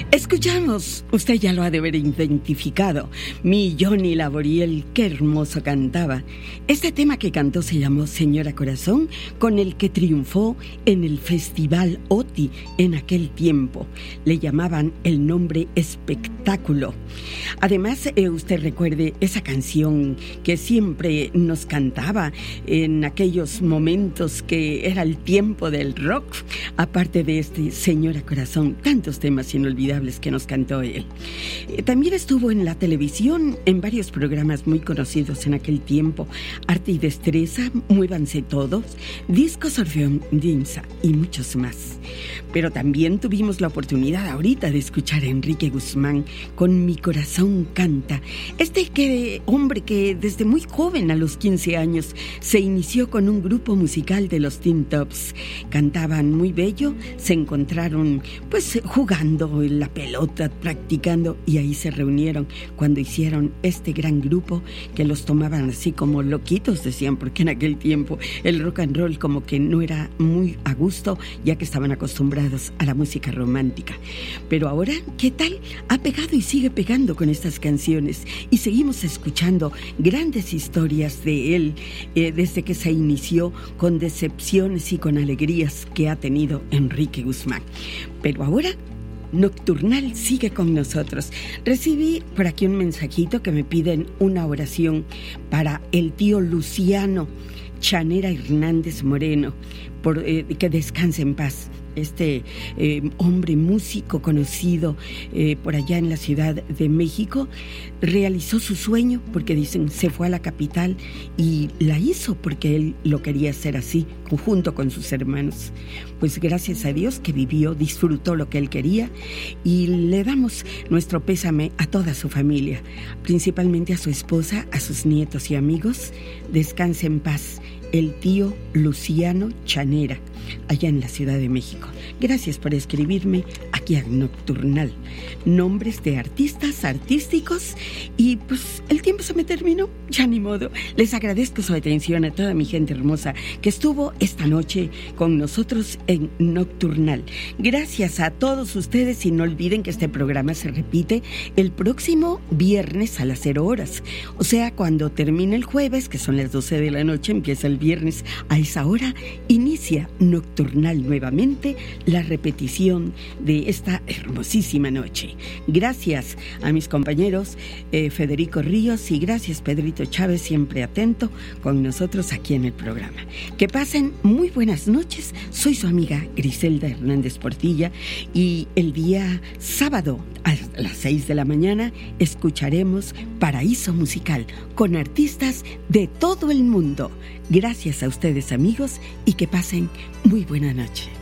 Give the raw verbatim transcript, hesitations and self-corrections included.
Escuchamos, usted ya lo ha de haber identificado, mi Johnny Laboriel, qué hermoso cantaba. Este tema que cantó se llamó Señora Corazón, con el que triunfó en el Festival O T I en aquel tiempo. Le llamaban el nombre Espectáculo. Además, eh, usted recuerde esa canción que siempre nos cantaba en aquellos momentos que era el tiempo del rock, aparte de este Señora Corazón, tantos temas inolvidables que nos cantó él. Eh, también estuvo en la televisión en varios programas muy conocidos en aquel tiempo: Arte y Destreza, Muévanse Todos, Discos Orfeón Dinsa y muchos más. Pero también tuvimos la oportunidad ahorita de escuchar a Enrique Guzmán con Mi Corazón Canta. Este que, hombre que desde muy joven, a los quince años, se inició con un grupo musical de los Teen Tops. Cantaban muy bello, se encontraron pues jugando en la pelota, practicando, y ahí se reunieron cuando hicieron este gran grupo que los tomaban así como loquitos, decían, porque en aquel tiempo el rock and roll como que no era muy a gusto, ya que estaban acostumbrados a la música romántica. Pero ahora, ¿qué tal? Ha pegado y sigue pegando con estas canciones, y seguimos escuchando grandes historias de él eh, desde que se inició, con decepciones y con alegrías que ha tenido Enrique Guzmán. Pero ahora Nocturnal sigue con nosotros. Recibí por aquí un mensajito que me piden una oración para el tío Luciano Chanera Hernández Moreno, por, eh, que descanse en paz. Este eh, hombre músico conocido eh, por allá en la Ciudad de México realizó su sueño, porque dicen se fue a la capital y la hizo porque él lo quería hacer así, junto con sus hermanos. Pues gracias a Dios que vivió, disfrutó lo que él quería, y le damos nuestro pésame a toda su familia, principalmente a su esposa, a sus nietos y amigos. Descanse en paz el tío Luciano Chanera, allá en la Ciudad de México. Gracias por escribirme aquí a Nocturnal. Nombres de artistas, artísticos, y pues el tiempo se me terminó, ya ni modo. Les agradezco su atención a toda mi gente hermosa que estuvo esta noche con nosotros en Nocturnal. Gracias a todos ustedes, y no olviden que este programa se repite el próximo viernes a las cero horas. O sea, cuando termine el jueves, que son las doce de la noche, empieza el viernes a esa hora, inicia Nocturnal nuevamente, la repetición de esta hermosísima noche. Gracias a mis compañeros eh, Federico Ríos, y gracias Pedrito Chávez, siempre atento con nosotros aquí en el programa. Que pasen muy buenas noches. Soy su amiga Griselda Hernández Portilla, y el día sábado a las seis de la mañana escucharemos Paraíso Musical con artistas de todo el mundo. Gracias a ustedes, amigos, y que pasen muy buena noche.